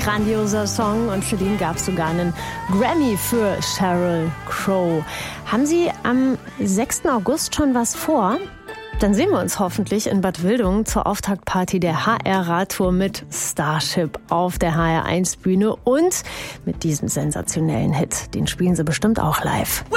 Grandioser Song und für den gab es sogar einen Grammy für Sheryl Crow. Haben Sie am 6. August schon was vor? Dann sehen wir uns hoffentlich in Bad Wildungen zur Auftaktparty der HR-Radtour mit Starship auf der HR1-Bühne und mit diesem sensationellen Hit. Den spielen Sie bestimmt auch live.